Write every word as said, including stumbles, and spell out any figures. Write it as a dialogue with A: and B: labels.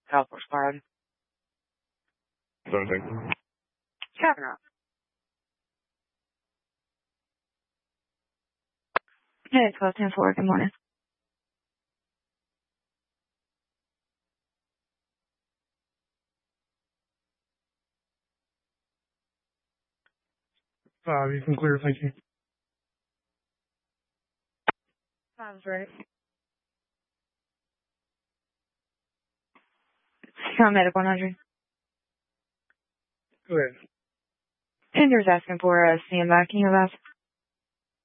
A: South Fork Squad.
B: Something.
A: Kavanaugh. Hey, twelve ten four, good morning.
C: Five, you can clear, thank you.
A: Five's ready. Medic one hundred.
C: Go ahead.
A: Tinder's asking for a standby. Can you have